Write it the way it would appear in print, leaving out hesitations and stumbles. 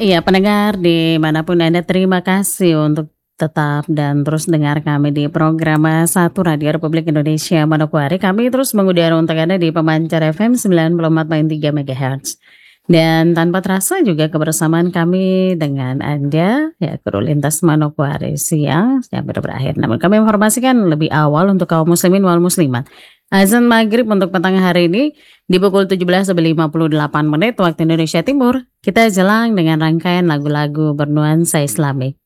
Iya, pendengar dimanapun Anda, terima kasih untuk tetap dan terus dengar kami di program Satu Radio Republik Indonesia Manokwari. Kami terus mengudara untuk Anda di Pemancar FM 94,3 MHz. Dan tanpa terasa juga kebersamaan kami dengan Anda, ya Guru Lintas Manokwari siang yang baru berakhir. Namun kami informasikan lebih awal untuk kaum muslimin wal muslimat. Azan maghrib untuk petang hari ini di pukul 17.58 waktu Indonesia Timur. Kita jelang dengan rangkaian lagu-lagu bernuansa Islami.